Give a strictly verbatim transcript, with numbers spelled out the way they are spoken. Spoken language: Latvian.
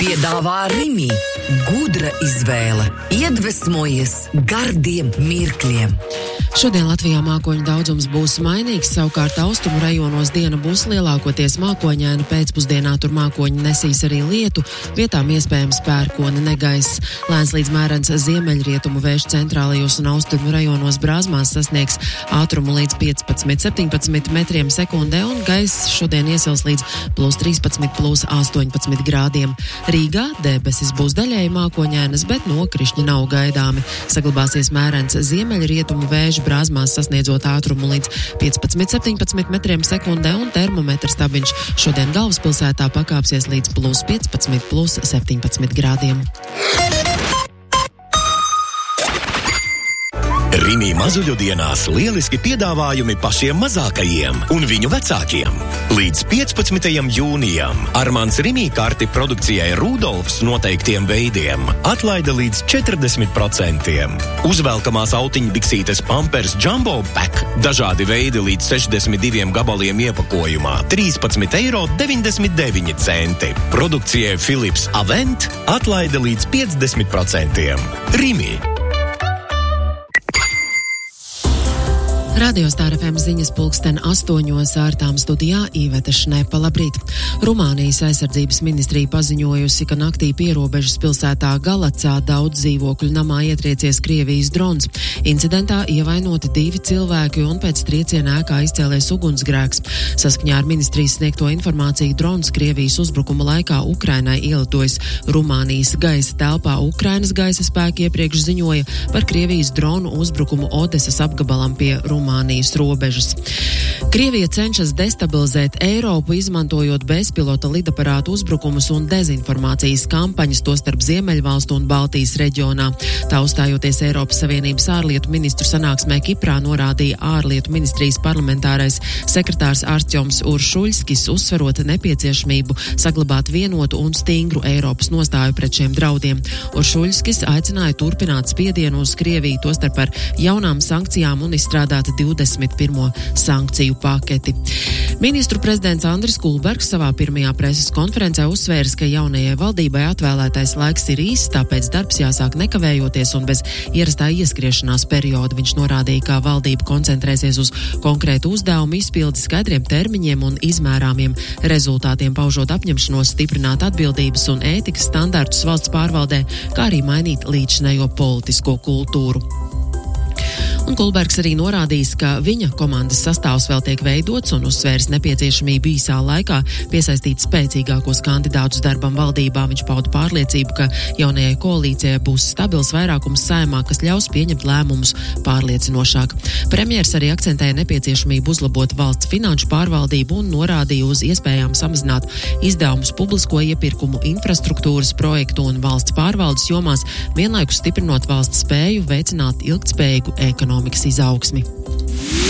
piedāvā Rimi. Gudra izvēle. Iedvesmojies gardiem mirkļiem. Šodien Latvijā mākoņu daudzums būs mainīgs, savukārt austrumu rajonos diena būs lielākoties mākoņaina, pēcpusdienā tur mākoņi nesīs arī lietu, vietām iespējams pērkona negaiss. Lēns līdz mērens ziemeļrietumu vējš centrālajos un austrumu rajonos Brāzmās sasniegs ātrumu līdz piecpadsmit septiņpadsmit metriem sekundē, un gaiss šodien iesils līdz plus trīspadsmit, plus astoņpadsmit grādiem. Rīgā debesis būs daļēji mākoņainas, bet nokrišņi nav gaidāmi. Saglabāsies mērens ziemeļrietumu vējš Brāzmās sasniedzot ātrumu līdz piecpadsmit septiņpadsmit metriem sekundē, un termometra stabiņš šodien galvaspilsētā pakāpsies līdz plus piecpadsmit, plus septiņpadsmit grādiem. Rimi mazuļu dienās lieliski piedāvājumi pašiem mazākajiem un viņu vecākiem. Līdz piecpadsmitajam jūnijam Armāns Rimi karti produkcijai Rudolfs noteiktiem veidiem atlaida līdz četrdesmit procentiem. Uzvelkamās autiņbiksītes Pampers Jumbo Pack dažādi veidi līdz sešdesmit diviem gabaliem iepakojumā trīspadsmit eiro deviņdesmit deviņi centi. Produkcijai Philips Avent atlaida līdz piecdesmit procentiem. Rimi. Radio Star F M ziņas pulksten astoņos ārtām studijā Īveta Šnepa. Labrīt! Rumānijas aizsardzības ministrija paziņojusi, ka naktī pierobežas pilsētā Galacā daudz dzīvokļu namā ietriecies Krievijas drons. Incidentā ievainoti divi cilvēki un pēc trieciena ēkā izcēlies ugunsgrēks. Saskaņā ar ministrijas sniegto informāciju drons Krievijas uzbrukuma laikā Ukrainai ielidojas Rumānijas gaisa telpā. Ukrainas gaisa spēki iepriekš ziņoja par Krievijas dronu uzbrukumu Odesas apgabalam pie Rumānijas. Rumānijas robežas. Krievija cenšas destabilizēt Eiropu, izmantojot bezpilota lidaparātu uzbrukumus un dezinformācijas kampaņas, tostarp Ziemeļvalstu un Baltijas reģionā. Tā uzstājoties Eiropas Savienības ārlietu ministru sanāksmē Kiprā, norādīja ārlietu ministrijas parlamentārais sekretārs Artjoms Uršuļskis, uzsverot nepieciešamību saglabāt vienotu un stingru Eiropas nostāju pret šiem draudiem. Uršuļskis aicināja turpināt spiedienu uz Krieviju, tostarp ar jaunām sankcijām un izstrādāt divdesmit pirmo sankciju paketi. Ministru prezidents Andris Kulbergs savā pirmajā preses konferencē uzsvērs, ka jaunajai valdībai atvēlētais laiks ir īss, tāpēc darbs jāsāk nekavējoties un bez ierastā ieskriešanās perioda. Viņš norādīja, ka valdība koncentrēsies uz konkrētu uzdevumu izpildi, skaidriem termiņiem un izmērāmiem rezultātiem, paužot apņemšanos stiprināt atbildības un ētikas standartus valsts pārvaldē, kā arī mainīt līdzinējo politisko kultūru. Un Kulbergs arī norādījis, ka viņa komandas sastāvs vēl tiek veidots un uzsvērs nepieciešamību īsā laikā piesaistīt spēcīgākos kandidātus darbam valdībā. Viņš pauda pārliecību, ka jaunajai koalīcijai būs stabils vairākums saimā, kas ļaus pieņemt lēmumus pārliecinošāk. Premjers arī akcentēja nepieciešamību uzlabot valsts finanšu pārvaldību un norādīja uz iespējām samazināt izdevumus publisko iepirkumu, infrastruktūras projektu un valsts pārvaldes jomās, vienlaikus stiprinot valsts spēju veicināt ilgtspējīgu ekonomikas izaugsmi.